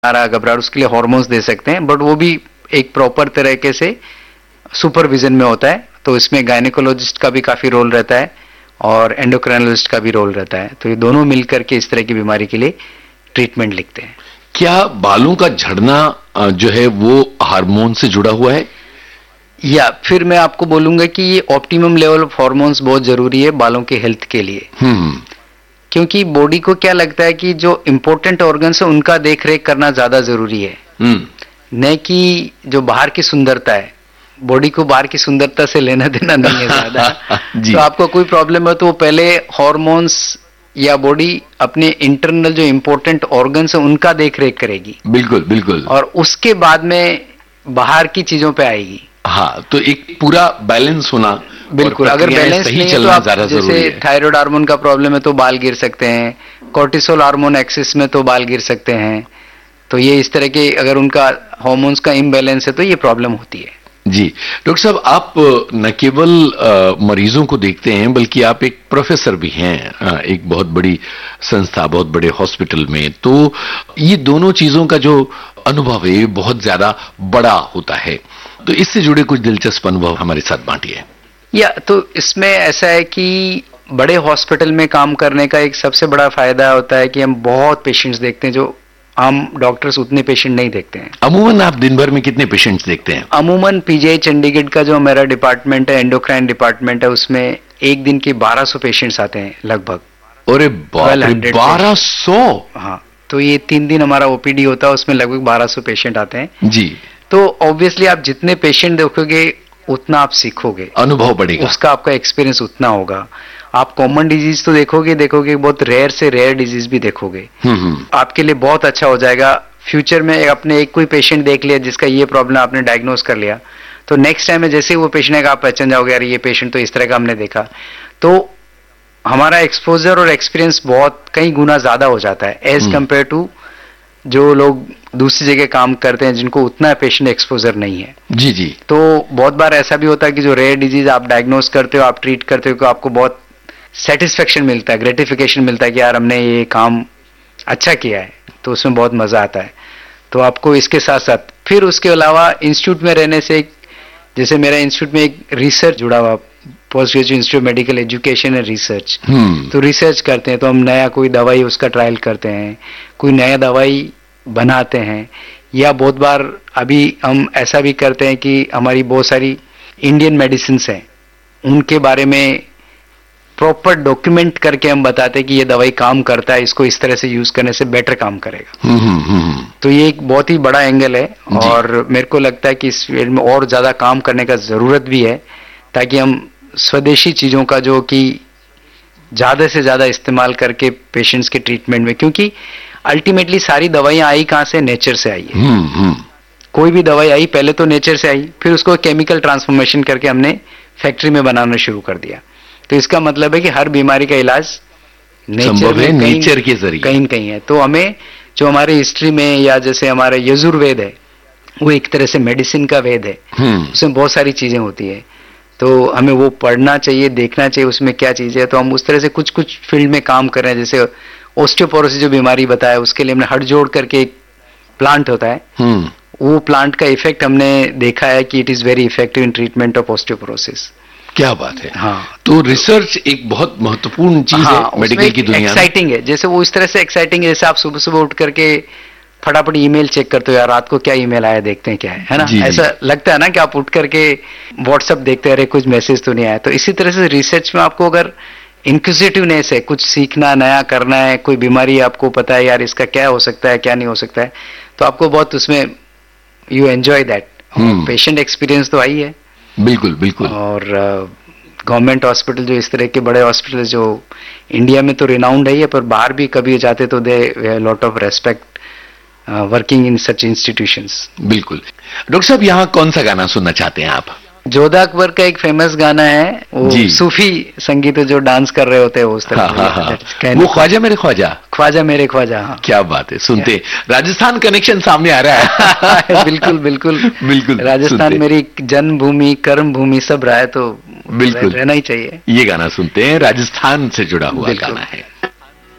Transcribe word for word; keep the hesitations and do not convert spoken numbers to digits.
आ रहा घबराहट, उसके लिए हार्मोन्स दे सकते हैं, बट वो भी एक प्रॉपर तरीके से सुपरविजन में होता है। तो इसमें गायनेकोलॉजिस्ट का भी काफी रोल रहता है और एंडोक्राइनोलॉजिस्ट का भी रोल रहता है। तो ये दोनों मिलकर के इस तरह की बीमारी के लिए ट्रीटमेंट लिखते हैं। क्या बालों का झड़ना जो है वो हार्मोन से जुड़ा हुआ है? या फिर मैं आपको बोलूंगा कि ये ऑप्टिमम लेवल ऑफ हार्मोन्स बहुत जरूरी है बालों के हेल्थ के लिए। हम्म क्योंकि बॉडी को क्या लगता है कि जो इंपॉर्टेंट ऑर्गन्स है उनका देख रेख करना ज्यादा जरूरी है, न कि जो बाहर की सुंदरता है। बॉडी को बाहर की सुंदरता से लेना देना नहीं है ज्यादा। तो आपको कोई प्रॉब्लम है तो वो पहले हार्मोन्स या बॉडी अपने इंटरनल जो इंपॉर्टेंट ऑर्गन्स है उनका देख रेख करेगी। बिल्कुल बिल्कुल। और उसके बाद में बाहर की चीजों पे आएगी। हाँ, तो एक पूरा बैलेंस होना। बिल्कुल, अगर बैलेंस नहीं है तो आप जैसे थायराइड हार्मोन का प्रॉब्लम है तो बाल गिर सकते हैं, कोर्टिसोल हार्मोन एक्सेस में तो बाल गिर सकते हैं। तो ये इस तरह के अगर उनका हार्मोन्स का इम्बैलेंस है तो ये प्रॉब्लम होती है। जी डॉक्टर साहब, आप न केवल मरीजों को देखते हैं बल्कि आप एक प्रोफेसर भी हैं एक बहुत बड़ी संस्था, बहुत बड़े हॉस्पिटल में। तो ये दोनों चीजों का जो अनुभव है बहुत ज्यादा बड़ा होता है। तो इससे जुड़े कुछ दिलचस्प अनुभव हमारे साथ बांटिए। या तो इसमें ऐसा है कि बड़े हॉस्पिटल में काम करने का एक सबसे बड़ा फायदा होता है कि हम बहुत पेशेंट्स देखते हैं जो आम डॉक्टर्स उतने पेशेंट नहीं देखते हैं। अमूमन आप दिन भर में कितने पेशेंट्स देखते हैं? अमूमन पीजीआई चंडीगढ़ का जो मेरा डिपार्टमेंट है, एंडोक्राइन डिपार्टमेंट है, उसमें एक दिन के बारह सौ पेशेंट्स आते हैं लगभग। अरे बारह सौ! हाँ, तो ये तीन दिन हमारा ओपीडी होता है, उसमें लगभग बारह सौ पेशेंट आते हैं जी। तो ऑब्वियसली आप जितने पेशेंट देखोगे उतना आप सीखोगे, अनुभव बढ़ेगा, उसका आपका एक्सपीरियंस उतना होगा। आप कॉमन डिजीज तो देखोगे देखोगे बहुत रेयर से रेयर डिजीज भी देखोगे। आपके लिए बहुत अच्छा हो जाएगा फ्यूचर में। अपने एक कोई पेशेंट देख लिया जिसका ये प्रॉब्लम आपने डायग्नोज कर लिया, तो नेक्स्ट टाइम में जैसे वो पेशेंट है आप पहचान जाओगे यार ये पेशेंट तो इस तरह का हमने देखा। तो हमारा एक्सपोजर और एक्सपीरियंस बहुत कई गुना ज्यादा हो जाता है एज कंपेयर टू जो लोग दूसरी जगह काम करते हैं जिनको उतना पेशेंट एक्सपोजर नहीं है। जी जी। तो बहुत बार ऐसा भी होता है कि जो रेयर डिजीज आप डायग्नोज करते हो, आप ट्रीट करते हो, तो आपको बहुत सेटिस्फेक्शन मिलता है, ग्रेटिफिकेशन मिलता है कि यार हमने ये काम अच्छा किया है, तो उसमें बहुत मजा आता है। तो आपको इसके साथ साथ फिर उसके अलावा इंस्टीट्यूट में रहने से, जैसे मेरा इंस्टीट्यूट में एक रिसर्च जुड़ा हुआ, post graduate institute medical education and research, तो रिसर्च करते हैं। तो हम नया कोई दवाई उसका ट्रायल करते हैं, कोई नया दवाई बनाते हैं, या बहुत बार अभी हम ऐसा भी करते हैं कि हमारी बहुत सारी इंडियन मेडिसिन हैं उनके बारे में प्रॉपर डॉक्यूमेंट करके हम बताते हैं कि ये दवाई काम करता है, इसको इस तरह से यूज करने से बेटर काम करेगा। तो ये एक बहुत ही बड़ा एंगल है और मेरे को लगता है कि इस फील्ड में और ज्यादा काम करने का जरूरत भी है ताकि हम स्वदेशी चीजों का जो कि ज्यादा से ज्यादा इस्तेमाल करके पेशेंट्स के ट्रीटमेंट में, क्योंकि अल्टीमेटली सारी दवाइयां आई कहां से? नेचर से आई है। कोई भी दवाई आई पहले तो नेचर से आई, फिर उसको केमिकल ट्रांसफॉर्मेशन करके हमने फैक्ट्री में बनाना शुरू कर दिया। तो इसका मतलब है कि हर बीमारी का इलाज नेचर में नेचर के जरिए कहीं कहीं है। तो हमें जो हमारे हिस्ट्री में या जैसे हमारे यजुर्वेद है वो एक तरह से मेडिसिन का वेद है, उसमें बहुत सारी चीजें होती है। तो हमें वो पढ़ना चाहिए, देखना चाहिए उसमें क्या चीजें है। तो हम उस तरह से कुछ कुछ फील्ड में काम कर रहे हैं। जैसे ऑस्टियोपोरोसिस जो बीमारी बताया उसके लिए हमने हड जोड़ करके एक प्लांट होता है, वो प्लांट का इफेक्ट हमने देखा है कि it is very effective in treatment of osteoporosis. क्या बात है। हाँ, तो रिसर्च एक बहुत महत्वपूर्ण चीज हाँ, है मेडिकल की दुनिया में। एक्साइटिंग है, जैसे वो इस तरह से एक्साइटिंग है जैसे आप सुबह सुबह उठ करके फटाफट ईमेल चेक करते हो, यार रात को क्या ईमेल आया देखते हैं क्या है है ना। ऐसा लगता है ना कि आप उठ करके व्हाट्सएप देखते हैं, अरे कुछ मैसेज तो नहीं आया। तो इसी तरह से रिसर्च में आपको अगर इंक्विजिटिवनेस है, कुछ सीखना नया करना है, कोई बीमारी आपको पता है यार इसका क्या हो सकता है क्या नहीं हो सकता है, तो आपको बहुत उसमें you enjoy that. Patient experience तो आई है। बिल्कुल बिल्कुल। और गवर्नमेंट हॉस्पिटल जो इस तरह के बड़े हॉस्पिटल जो इंडिया में तो रिनाउंड है, पर बाहर भी कभी जाते तो दे lot of respect working in such institutions. बिल्कुल। डॉक्टर साहब, यहाँ कौन सा गाना सुनना चाहते हैं आप? जोधा अकबर का एक फेमस गाना है, वो सूफी संगीत जो डांस कर रहे होते हैं उस तरह। हाँ, हाँ, हाँ। वो ख्वाजा मेरे ख्वाजा, ख्वाजा मेरे ख्वाजा। हाँ, क्या बात है। सुनते राजस्थान कनेक्शन सामने आ रहा है। बिल्कुल बिल्कुल बिल्कुल। राजस्थान मेरी जन्मभूमि कर्म भूमि सब रहा है, तो बिल्कुल रहना ही चाहिए। ये गाना सुनते हैं, राजस्थान से जुड़ा हुआ गाना है।